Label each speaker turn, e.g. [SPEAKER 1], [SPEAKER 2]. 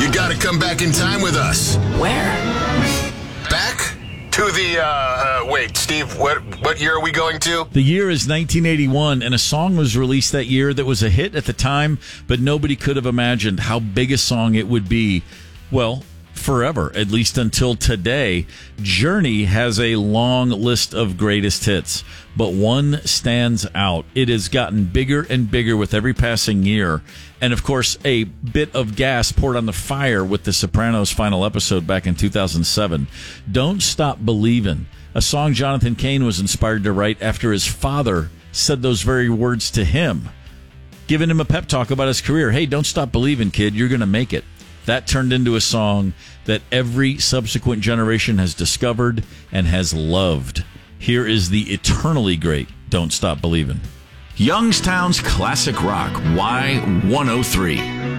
[SPEAKER 1] You got to come back in time with us.
[SPEAKER 2] Where?
[SPEAKER 1] Back to the, wait, Steve, what year are we going to?
[SPEAKER 3] The year is 1981, and a song was released that year that was a hit at the time, but nobody could have imagined how big a song it would be. Well, forever, at least until today. Journey has a long list of greatest hits, but one stands out. It has gotten bigger and bigger with every passing year. And, of course, a bit of gas poured on the fire with The Sopranos' final episode back in 2007. Don't Stop Believin', a song Jonathan Cain was inspired to write after his father said those very words to him, giving him a pep talk about his career. Hey, don't stop believing, kid. You're going to make it. That turned into a song that every subsequent generation has discovered and has loved. Here is the eternally great Don't Stop Believin'.
[SPEAKER 4] Youngstown's classic rock, Y103.